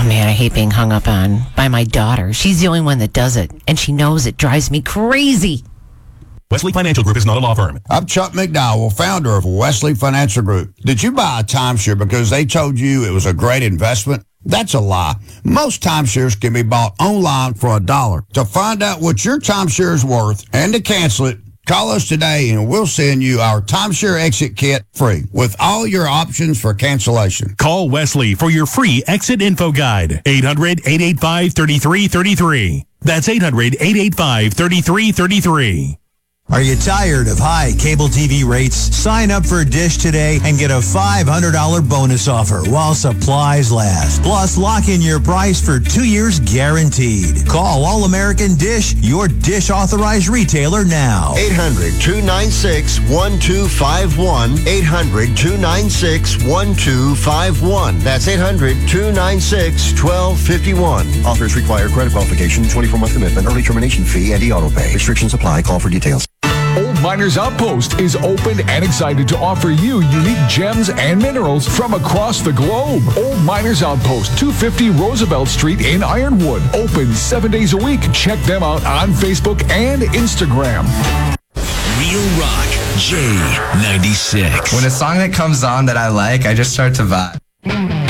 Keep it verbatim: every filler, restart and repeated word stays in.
Oh, man, I hate being hung up on by my daughter. She's the only one that does it, and she knows it drives me crazy. Wesley Financial Group is not a law firm. I'm Chuck McDowell, founder of Wesley Financial Group. Did you buy a timeshare because they told you it was a great investment? That's a lie. Most timeshares can be bought online for a dollar. To find out what your timeshare is worth and to cancel it, call us today and we'll send you our timeshare exit kit free with all your options for cancellation. Call Wesley for your free exit info guide. eight hundred, eight eight five, three three three three. That's eight hundred, eight eight five, three three three three. Are you tired of high cable T V rates? Sign up for Dish today and get a five hundred dollars bonus offer while supplies last. Plus, lock in your price for two years guaranteed. Call All American Dish, your Dish authorized retailer now. eight hundred, two nine six, one two five one. eight hundred, two nine six, one two five one. That's eight hundred, two nine six, one two five one. Offers require credit qualification, twenty-four month commitment, early termination fee, and e-auto pay. Restrictions apply. Call for details. Old Miners Outpost is open and excited to offer you unique gems and minerals from across the globe. Old Miners Outpost, two fifty Roosevelt Street in Ironwood. Open seven days a week. Check them out on Facebook and Instagram. Real Rock J ninety-six. When a song that comes on that I like, I just start to vibe.